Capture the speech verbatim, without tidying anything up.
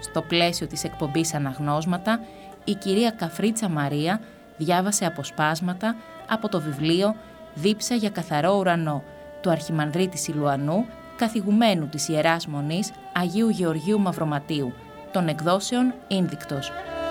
Στο πλαίσιο της εκπομπής Αναγνώσματα, η κυρία Καφρίτσα Μαρία διάβασε αποσπάσματα από το βιβλίο «Δίψα για καθαρό ουρανό» του Αρχιμανδρίτη Σιλουανού, καθηγουμένου της Ιεράς Μονής Αγίου Γεωργίου Μαυροματίου, των εκδόσεων Ίνδικτος.